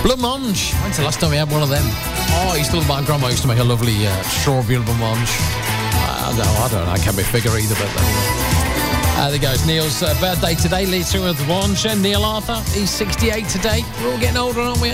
Blancmange. When's the last time we had one of them? Oh, my grandma used to make a lovely strawberry blancmange. I don't know. I can't be figure either, but there you go. It's Neil's birthday today. Leads through with Wanch. Neil Arthur. He's 68 today. We're all getting older, aren't we?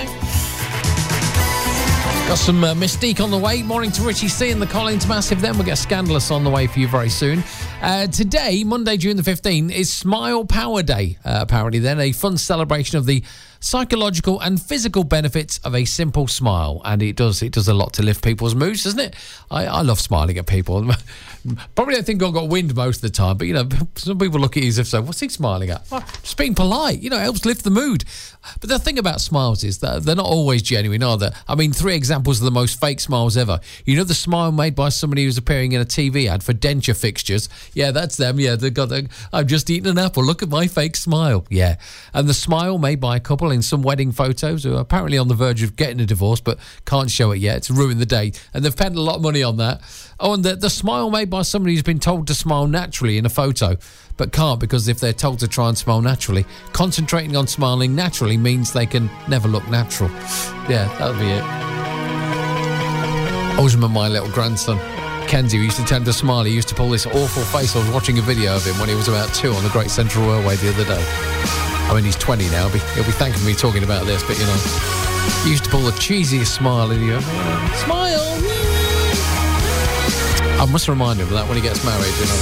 Got some Mystique on the way. Morning to Richie C and the Collins Massive. Then we'll get Scandalous on the way for you very soon. Today, Monday, June the 15th, is Smile Power Day. Apparently then, a fun celebration of the psychological and physical benefits of a simple smile. And it does a lot to lift people's moods, doesn't it? I love smiling at people. Probably don't think I've got wind most of the time, but, some people look at you as if so, what's he smiling at? Well, just being polite, it helps lift the mood. But the thing about smiles is that they're not always genuine, are they? I mean, 3 examples of the most fake smiles ever. The smile made by somebody who's appearing in a TV ad for denture fixtures. Yeah, that's them. Yeah, they've got I've just eaten an apple. Look at my fake smile. Yeah. And the smile made by a couple in some wedding photos who are apparently on the verge of getting a divorce but can't show it yet to ruin the day. And they've spent a lot of money on that. Oh, and the smile made by somebody who's been told to smile naturally in a photo but can't, because if they're told to try and smile naturally, concentrating on smiling naturally means they can never look natural. Yeah, that'll be it. I always remember my little grandson, Kenzie, who used to tend to smile. He used to pull this awful face. I was watching a video of him when he was about 2 on the Great Central Railway the other day. I mean, he's 20 now. He'll be thanking me talking about this, but, he used to pull the cheesiest smile and you go, smile! I must remind him of that when he gets married,